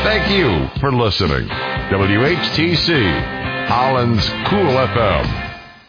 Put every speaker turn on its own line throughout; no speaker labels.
Thank you for listening. WHTC, Holland's Cool FM.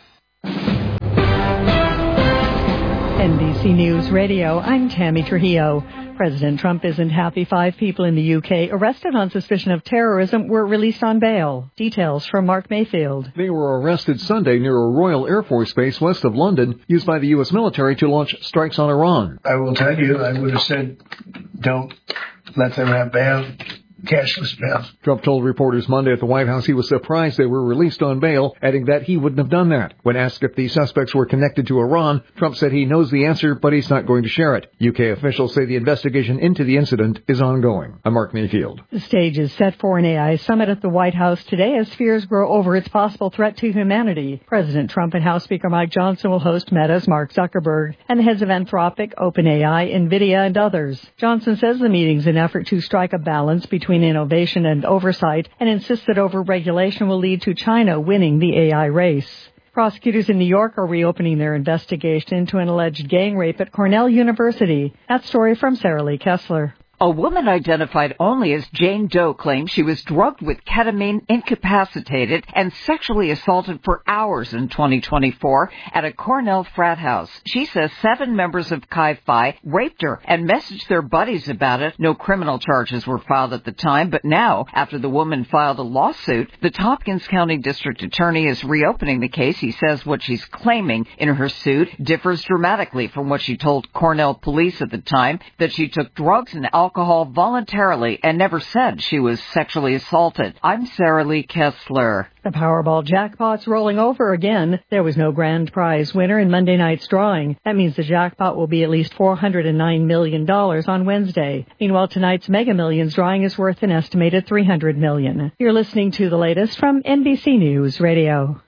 NBC News Radio, I'm Tammy Trujillo. President Trump isn't happy 5 people in the UK arrested on suspicion of terrorism were released on bail. Details from Mark Mayfield.
They were arrested Sunday near a Royal Air Force base west of London, used by the U.S. military to launch strikes on Iran.
I will tell you, I would have said, don't let them have bail. Cashless bail.
Trump told reporters Monday at the White House he was surprised they were released on bail, adding that he wouldn't have done that. When asked if the suspects were connected to Iran, Trump said he knows the answer, but he's not going to share it. UK officials say the investigation into the incident is ongoing. I'm Mark Mayfield.
The stage is set for an AI summit at the White House today as fears grow over its possible threat to humanity. President Trump and House Speaker Mike Johnson will host Meta's Mark Zuckerberg and the heads of Anthropic, OpenAI, NVIDIA, and others. Johnson says the meeting's an effort to strike a balance between innovation and oversight and insists that overregulation will lead to China winning the AI race. Prosecutors in New York are reopening their investigation into an alleged gang rape at Cornell University. That story from Sarah Lee Kessler.
A woman identified only as Jane Doe claims she was drugged with ketamine, incapacitated, and sexually assaulted for hours in 2024 at a Cornell frat house. She says 7 members of Chi Phi raped her and messaged their buddies about it. No criminal charges were filed at the time, but now, after the woman filed a lawsuit, the Tompkins County District Attorney is reopening the case. He says what she's claiming in her suit differs dramatically from what she told Cornell police at the time, that she took drugs and alcohol voluntarily and never said she was sexually assaulted. I'm Sarah Lee Kessler.
The Powerball jackpot's rolling over again. There was no grand prize winner in Monday night's drawing. That means the jackpot will be at least $409 million on Wednesday. Meanwhile, tonight's Mega Millions drawing is worth an estimated $300 million. You're listening to the latest from NBC News Radio.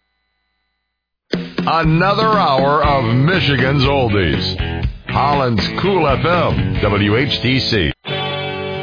Another hour of Michigan's Oldies. Holland's Cool FM, WHTC.